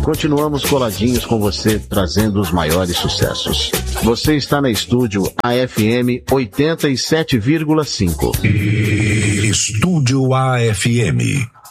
continuamos coladinhos com você, trazendo os maiores sucessos. Você está na Estúdio AFM 87,5. Estúdio AFM.